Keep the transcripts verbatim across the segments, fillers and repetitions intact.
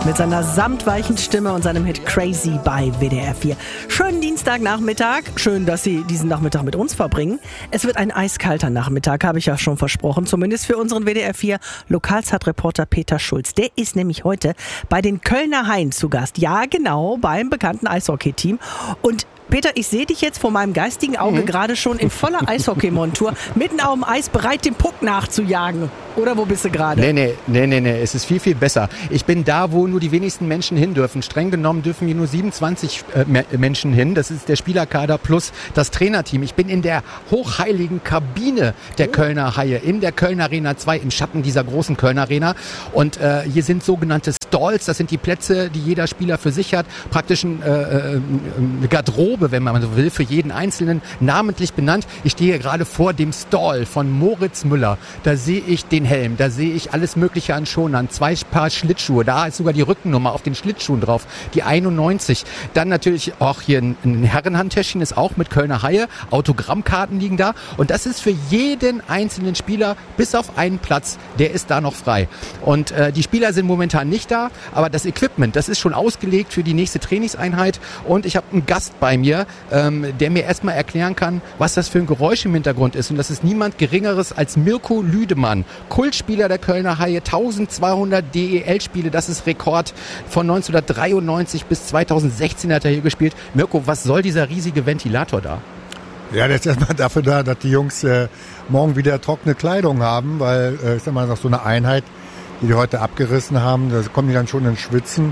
mit seiner samtweichen Stimme und seinem Hit Crazy bei W D R vier. Schönen Dienstagnachmittag. Schön, dass Sie diesen Nachmittag mit uns verbringen. Es wird ein eiskalter Nachmittag, habe ich ja schon versprochen. Zumindest für unseren W D R vier Lokalzeitreporter Peter Schulz. Der ist nämlich heute bei den Kölner Haien zu Gast. Ja, genau, beim bekannten Eishockey-Team. Und Peter, ich sehe dich jetzt vor meinem geistigen Auge mhm. gerade schon in voller Eishockeymontur, mitten auf dem Eis, bereit, dem Puck nachzujagen. Oder wo bist du gerade? Nee, nee, nee, nee, nee, es ist viel, viel besser. Ich bin da, wo nur die wenigsten Menschen hin dürfen. Streng genommen dürfen hier nur siebenundzwanzig äh, Menschen hin. Das ist der Spielerkader plus das Trainerteam. Ich bin in der hochheiligen Kabine der oh. Kölner Haie, in der Kölner Arena zwei, im Schatten dieser großen Kölner Arena. Und äh, hier sind sogenannte Stalls, das sind die Plätze, die jeder Spieler für sich hat. Praktisch ein, äh, eine Garderobe, wenn man so will, für jeden Einzelnen, namentlich benannt. Ich stehe gerade vor dem Stall von Moritz Müller. Da sehe ich den Helm, da sehe ich alles Mögliche an Schonern, zwei Paar Schlittschuhe, da ist sogar die Rückennummer auf den Schlittschuhen drauf, die einundneunzig. Dann natürlich auch hier ein, ein Herrenhandtäschchen, ist auch mit Kölner Haie, Autogrammkarten liegen da und das ist für jeden einzelnen Spieler, bis auf einen Platz, der ist da noch frei. Und äh, die Spieler sind momentan nicht da, aber das Equipment, das ist schon ausgelegt für die nächste Trainingseinheit und ich habe einen Gast bei mir, ähm, der mir erstmal erklären kann, was das für ein Geräusch im Hintergrund ist und das ist niemand Geringeres als Mirko Lüdemann, Kultspieler der Kölner Haie, eintausendzweihundert D E L-Spiele, das ist Rekord. Von neunzehnhundertdreiundneunzig bis zweitausendsechzehn hat er hier gespielt. Mirko, was soll dieser riesige Ventilator da? Ja, der ist erstmal dafür da, dass die Jungs äh, morgen wieder trockene Kleidung haben, weil äh, ich sag mal, nach so einer Einheit, die die heute abgerissen haben, da kommen die dann schon ins Schwitzen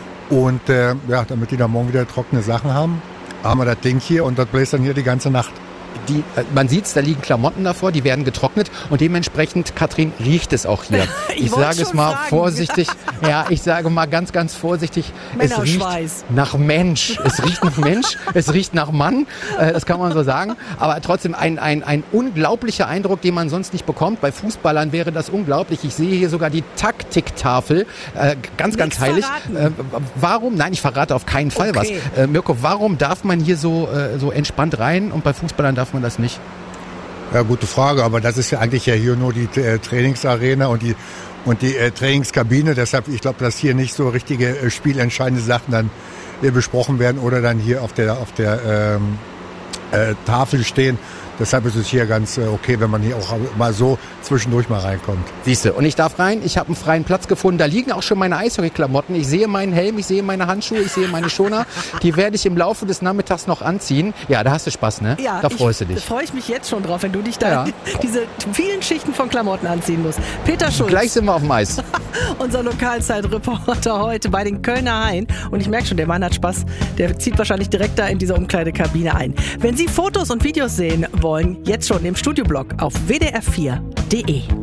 und äh, ja, damit die dann morgen wieder trockene Sachen haben, haben wir das Ding hier und das bläst dann hier die ganze Nacht. Die, man sieht's, da liegen Klamotten davor, die werden getrocknet und dementsprechend, Katrin, riecht es auch hier. Ich, ich sage es mal fragen. vorsichtig, ja, ich sage mal ganz, ganz vorsichtig, es riecht nach Mensch. Es riecht nach Mensch, es riecht nach Mann, äh, das kann man so sagen. Aber trotzdem ein, ein, ein unglaublicher Eindruck, den man sonst nicht bekommt. Bei Fußballern wäre das unglaublich. Ich sehe hier sogar die Taktiktafel, äh, ganz, ganz Nichts heilig. Äh, warum? Nein, ich verrate auf keinen Fall okay. was. Äh, Mirko, warum darf man hier so, äh, so entspannt rein und bei Fußballern darf man das nicht? Ja, gute Frage, aber das ist ja eigentlich ja hier nur die äh, Trainingsarena und die und die äh, Trainingskabine. Deshalb, ich glaube, dass hier nicht so richtige äh, spielentscheidende Sachen dann äh, besprochen werden oder dann hier auf der auf der ähm, äh, Tafel stehen. Deshalb ist es hier ganz okay, wenn man hier auch mal so zwischendurch mal reinkommt. Siehste, und ich darf rein, ich habe einen freien Platz gefunden, da liegen auch schon meine Eishockey-Klamotten, ich sehe meinen Helm, ich sehe meine Handschuhe, ich sehe meine Schoner, die werde ich im Laufe des Nachmittags noch anziehen. Ja, da hast du Spaß, ne? Ja, da freust du dich. Da freue ich mich jetzt schon drauf, wenn du dich da ja. diese vielen Schichten von Klamotten anziehen musst. Peter Schulz. Gleich sind wir auf dem Eis. Unser Lokalzeitreporter heute bei den Kölner Haien. Und ich merke schon, der Mann hat Spaß, der zieht wahrscheinlich direkt da in diese Umkleidekabine ein. Wenn Sie Fotos und Videos sehen wollen, jetzt schon im Studioblog auf w d r vier punkt d e.